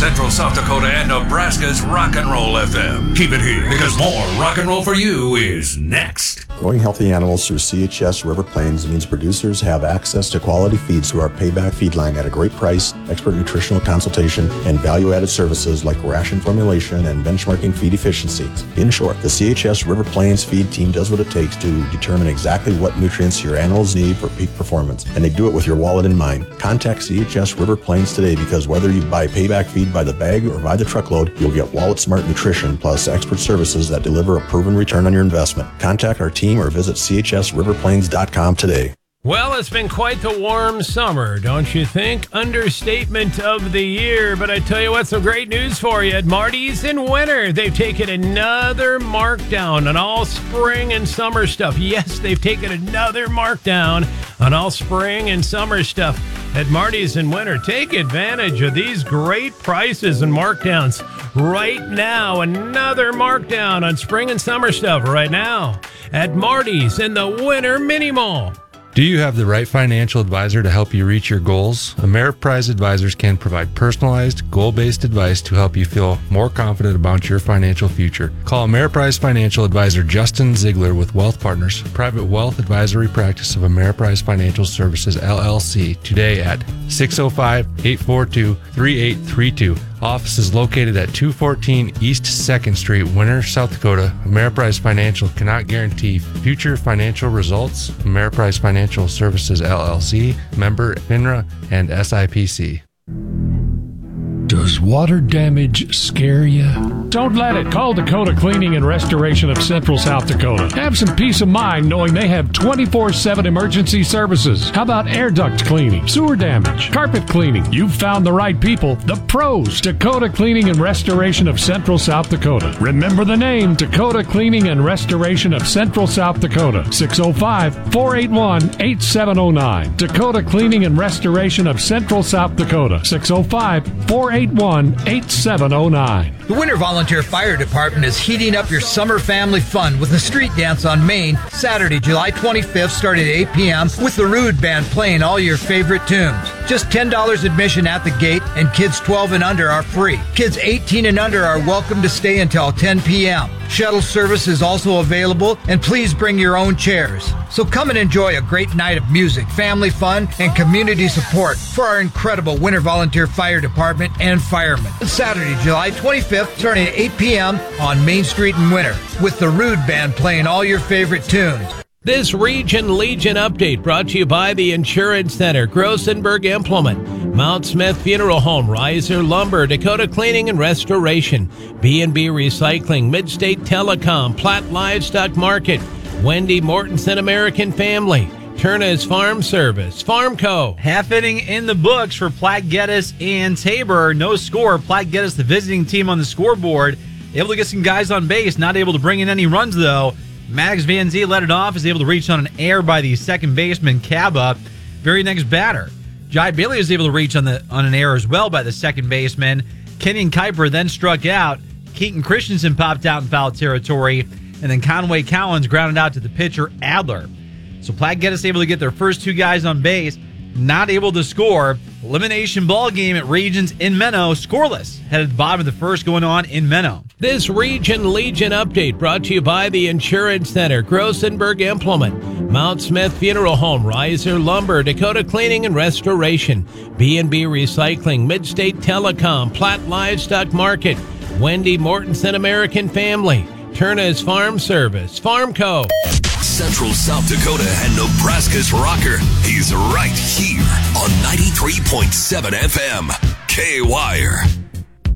Central South Dakota and Nebraska's Rock and Roll FM. Keep it here, because more rock and roll for you is next. Growing healthy animals through CHS River Plains means producers have access to quality feeds through our Payback feed line at a great price, expert nutritional consultation, and value-added services like ration formulation and benchmarking feed efficiencies. In short, the CHS River Plains feed team does what it takes to determine exactly what nutrients your animals need for peak performance, and they do it with your wallet in mind. Contact CHS River Plains today, because whether you buy Payback feed by the bag or by the truckload, you'll get wallet-smart nutrition plus expert services that deliver a proven return on your investment. Contact our team or visit chsriverplains.com today. Well, it's been quite the warm summer, don't you think? Understatement of the year. But I tell you what, some great news for you. At Marty's in winter, they've taken another markdown on all spring and summer stuff. Yes, they've taken another markdown on all spring and summer stuff. At Marty's in winter, take advantage of these great prices and markdowns right now. Another markdown on spring and summer stuff right now at Marty's in the Winter Mini Mall. Do you have the right financial advisor to help you reach your goals? Ameriprise Advisors can provide personalized, goal-based advice to help you feel more confident about your financial future. Call Ameriprise Financial Advisor Justin Ziegler with Wealth Partners, private wealth advisory practice of Ameriprise Financial Services, LLC, today at 605-842-3832. Office is located at 214 East 2nd Street, Winter, South Dakota. Ameriprise Financial cannot guarantee future financial results. Ameriprise Financial Services, LLC, member FINRA and SIPC. Does water damage scare you? Don't let it. Call Dakota Cleaning and Restoration of Central South Dakota. Have some peace of mind knowing they have 24/7 emergency services. How about air duct cleaning, sewer damage, carpet cleaning? You've found the right people, the pros. Dakota Cleaning and Restoration of Central South Dakota. Remember the name, Dakota Cleaning and Restoration of Central South Dakota. 605-481-8709. Dakota Cleaning and Restoration of Central South Dakota. 605-481-8709. The Winter Volunteer Fire Department is heating up your summer family fun with a street dance on Main, Saturday, July 25th, starting at 8 p.m. with the Rude Band playing all your favorite tunes. Just $10 admission at the gate, and kids 12 and under are free. Kids 18 and under are welcome to stay until 10 p.m. Shuttle service is also available, and please bring your own chairs. So come and enjoy a great night of music, family fun, and community support for our incredible Winter Volunteer Fire Department and firemen. Saturday, July 25th, starting at 8 p.m. on Main Street in Winter, with the Rude Band playing all your favorite tunes. This Region Legion update brought to you by the Insurance Center, Grossenberg Implement, Mount Smith Funeral Home, Riser Lumber, Dakota Cleaning and Restoration, B&B Recycling, Midstate Telecom, Platt Livestock Market, Wendy Mortensen American Family, Turner's Farm Service, Farmco. Half inning in the books for Platte Geddes and Tabor. No score. Platte Geddes, the visiting team on the scoreboard, able to get some guys on base, not able to bring in any runs though. Maddox Van Zee led it off, is able to reach on an error by the second baseman, Caba. Very next batter, Jai Bailey was able to reach on an error as well by the second baseman. Kenyon Kuiper then struck out. Keaton Christensen popped out in foul territory, and then Conway Cowens grounded out to the pitcher, Adler. So Platte Geddes able to get their first two guys on base, not able to score. Elimination ball game at Regions in Menno, scoreless. Headed bottom of the first going on in Menno. This Region Legion update brought to you by the Insurance Center, Grossenberg Implement, Mount Smith Funeral Home, Riser Lumber, Dakota Cleaning and Restoration, B&B Recycling, Midstate Telecom, Platt Livestock Market, Wendy Mortensen American Family, Turner's Farm Service, Farmco. Central South Dakota and Nebraska's rocker. He's right here on 93.7 FM, K-Wire.